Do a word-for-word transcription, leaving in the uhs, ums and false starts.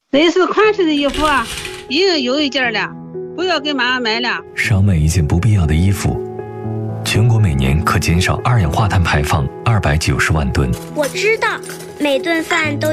类似款式的衣服啊，已经有一件了，不要给妈妈买了。 少买一件不必要的衣服，全国每年可减少二氧化碳排放二百九十万吨。 我知道，每顿饭都